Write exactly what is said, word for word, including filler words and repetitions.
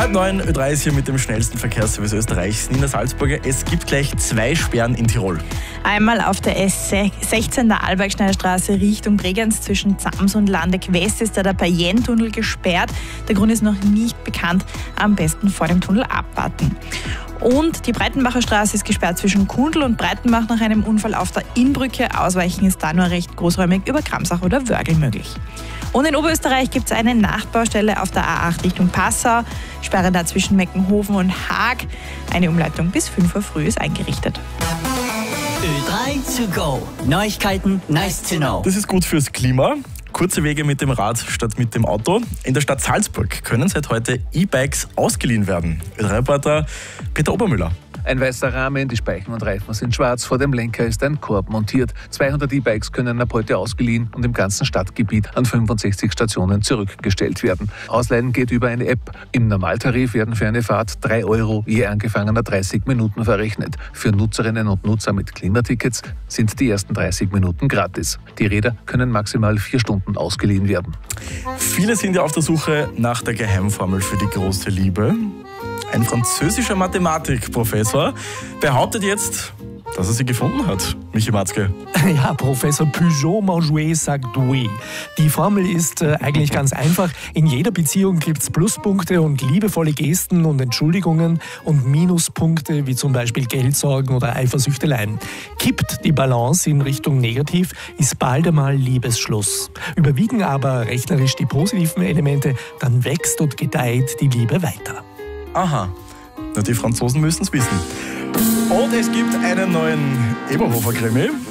Halb neun, Ö drei ist hier mit dem schnellsten Verkehrsservice Österreichs. Nina Salzburger, es gibt gleich zwei Sperren in Tirol. Einmal auf der S sechzehn der Albergschneiderstraße Richtung Bregenz zwischen Zams und Landeck West ist da der Payen-Tunnel gesperrt. Der Grund ist noch nicht bekannt. Am besten vor dem Tunnel abwarten. Und die Breitenbacher Straße ist gesperrt zwischen Kundl und Breitenbach nach einem Unfall auf der Innbrücke. Ausweichen ist da nur recht großräumig über Kramsach oder Wörgl möglich. Und in Oberösterreich gibt es eine Nachtbaustelle auf der A acht Richtung Passau. Sperre da zwischen Meckenhofen und Haag. Eine Umleitung bis fünf Uhr früh ist eingerichtet. Ö drei to go. Neuigkeiten, nice to know. Das ist gut fürs Klima. Kurze Wege mit dem Rad statt mit dem Auto. In der Stadt Salzburg können seit heute E-Bikes ausgeliehen werden. Ö drei Reporter Peter Obermüller. Ein weißer Rahmen, die Speichen und Reifen sind schwarz, vor dem Lenker ist ein Korb montiert. zweihundert E-Bikes können ab heute ausgeliehen und im ganzen Stadtgebiet an fünfundsechzig Stationen zurückgestellt werden. Ausleihen geht über eine App. Im Normaltarif werden für eine Fahrt drei Euro je angefangener dreißig Minuten verrechnet. Für Nutzerinnen und Nutzer mit Klimatickets sind die ersten dreißig Minuten gratis. Die Räder können maximal vier Stunden ausgeliehen werden. Viele sind ja auf der Suche nach der Geheimformel für die große Liebe. Ein französischer Mathematikprofessor behauptet jetzt, dass er sie gefunden hat. Michi Matzke. Ja, Professor Peugeot-Manjouet sagt oui. Die Formel ist äh, eigentlich ganz einfach. In jeder Beziehung gibt es Pluspunkte und liebevolle Gesten und Entschuldigungen und Minuspunkte, wie zum Beispiel Geldsorgen oder Eifersüchteleien. Kippt die Balance in Richtung negativ, ist bald einmal Liebesschluss. Überwiegen aber rechnerisch die positiven Elemente, dann wächst und gedeiht die Liebe weiter. Aha, na, die Franzosen müssen es wissen. Und es gibt einen neuen Eberhofer-Krimi.